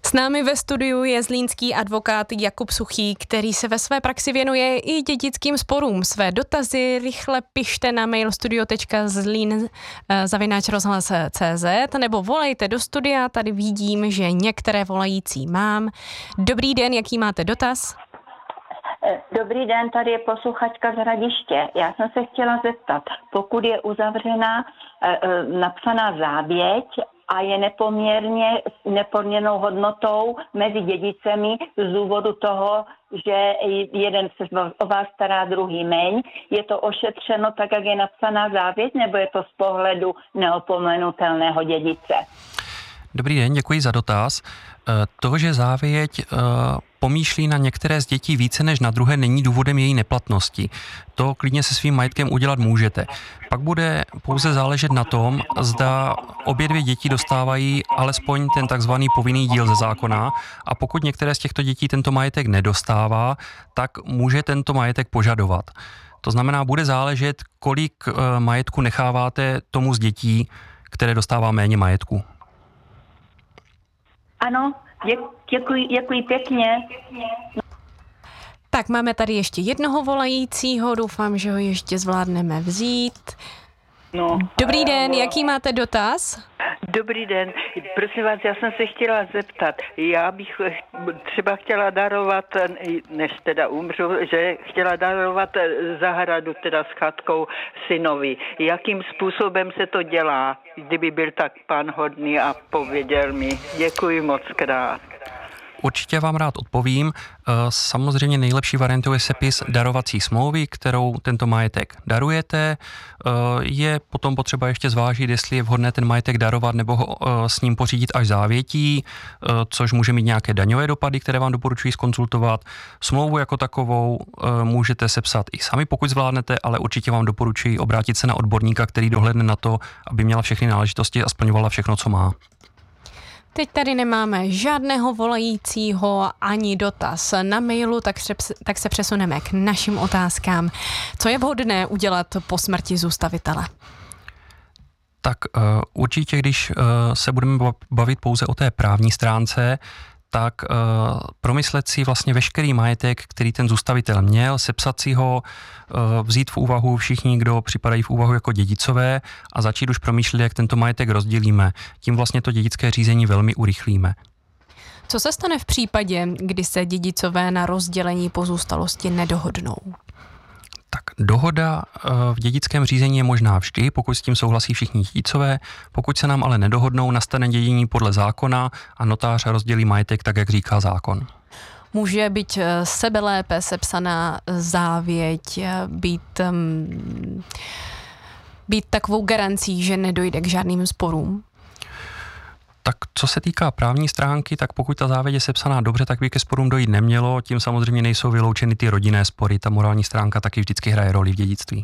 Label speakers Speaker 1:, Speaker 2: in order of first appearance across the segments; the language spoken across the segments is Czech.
Speaker 1: S námi ve studiu je zlínský advokát Jakub Suchý, který se ve své praxi věnuje i dědickým sporům. Své dotazy rychle pište na mail studio.zlin@rozhlas.cz nebo volejte do studia, tady vidím, že některé volající mám. Dobrý den, jaký máte dotaz?
Speaker 2: Dobrý den, tady je posluchačka z Hradiště. Já jsem se chtěla zeptat, pokud je uzavřená napsaná závěť a je nepoměrnou hodnotou mezi dědicemi z důvodu toho, že jeden se o vás stará, druhý méně. Je to ošetřeno tak, jak je napsaná závěť, nebo je to z pohledu neopomenutelného dědice?
Speaker 3: Dobrý den, děkuji za dotaz. To, že závěť pomýšlí na některé z dětí více než na druhé, není důvodem její neplatnosti. To klidně se svým majetkem udělat můžete. Pak bude pouze záležet na tom, zda obě dvě děti dostávají alespoň ten takzvaný povinný díl ze zákona, a pokud některé z těchto dětí tento majetek nedostává, tak může tento majetek požadovat. To znamená, bude záležet, kolik majetku necháváte tomu z dětí, které dostává méně majetku.
Speaker 2: Ano, děkuji pěkně.
Speaker 1: Tak máme tady ještě jednoho volajícího, doufám, že ho ještě zvládneme vzít. Dobrý den, jaký máte dotaz?
Speaker 4: Dobrý den, prosím vás, já jsem se chtěla zeptat, já bych třeba chtěla darovat, než teda umřu, že chtěla darovat zahradu teda s chatkou synovi. Jakým způsobem se to dělá, kdyby byl tak pan hodný a pověděl mi. Děkuji moc krát.
Speaker 3: Určitě vám rád odpovím. Samozřejmě nejlepší variantou je sepis darovací smlouvy, kterou tento majetek darujete. Je potom potřeba ještě zvážit, jestli je vhodné ten majetek darovat nebo ho s ním pořídit až závětí, což může mít nějaké daňové dopady, které vám doporučuji zkonzultovat. Smlouvu jako takovou můžete sepsat i sami, pokud zvládnete, ale určitě vám doporučuji obrátit se na odborníka, který dohlédne na to, aby měla všechny náležitosti a splňovala všechno, co má.
Speaker 1: Teď tady nemáme žádného volajícího ani dotaz na mailu, tak se přesuneme k našim otázkám. Co je vhodné udělat po smrti zůstavitele?
Speaker 3: Tak určitě, když se budeme bavit pouze o té právní stránce, tak promyslet si vlastně veškerý majetek, který ten zůstavitel měl, sepsat si ho, vzít v úvahu všichni, kdo připadají v úvahu jako dědicové, a začít už promýšlet, jak tento majetek rozdělíme. Tím vlastně to dědické řízení velmi urychlíme.
Speaker 1: Co se stane v případě, kdy se dědicové na rozdělení pozůstalosti nedohodnou?
Speaker 3: Tak dohoda v dědickém řízení je možná vždy, pokud s tím souhlasí všichni dědicové. Pokud se nám ale nedohodnou, nastane dědění podle zákona a notář rozdělí majetek tak, jak říká zákon.
Speaker 1: Může být sebelépe sepsaná závěť, být takovou garancí, že nedojde k žádným sporům?
Speaker 3: Tak co se týká právní stránky, tak pokud ta závěť je sepsaná dobře, tak by ke sporům dojít nemělo, tím samozřejmě nejsou vyloučeny ty rodinné spory, ta morální stránka taky vždycky hraje roli v dědictví.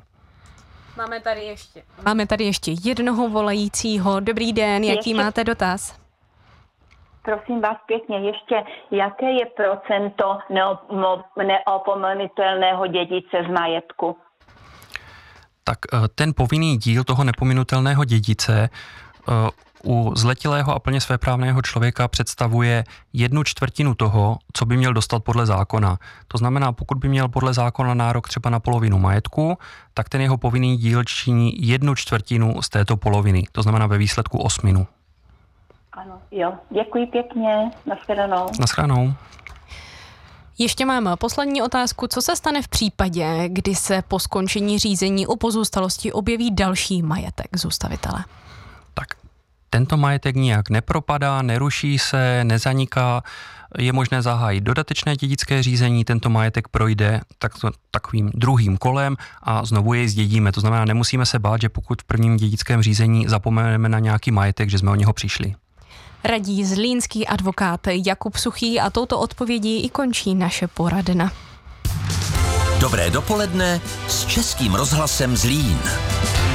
Speaker 1: Máme tady ještě jednoho volajícího. Dobrý den, jaký máte dotaz?
Speaker 2: Prosím vás pěkně, ještě jaké je procento neopomenutelného dědice z majetku?
Speaker 3: Tak ten povinný díl toho nepominutelného dědice u zletilého a plně svéprávného člověka představuje 1/4 toho, co by měl dostat podle zákona. To znamená, pokud by měl podle zákona nárok třeba na polovinu majetku, tak ten jeho povinný díl činí 1/4 z této poloviny. To znamená ve výsledku 8.
Speaker 2: Ano, jo. Děkuji pěkně. Nashledanou.
Speaker 3: Nashledanou.
Speaker 1: Ještě mám poslední otázku. Co se stane v případě, kdy se po skončení řízení o pozůstalosti objeví další majetek zůstavitele?
Speaker 3: Tak tento majetek nijak nepropadá, neruší se, nezaniká. Je možné zahájit dodatečné dědické řízení, tento majetek projde takovým druhým kolem a znovu jej zdědíme. To znamená, nemusíme se bát, že pokud v prvním dědickém řízení zapomeneme na nějaký majetek, že jsme o něho přišli.
Speaker 1: Radí zlínský advokát Jakub Suchý a touto odpovědí i končí naše poradna.
Speaker 5: Dobré dopoledne s Českým rozhlasem Zlín.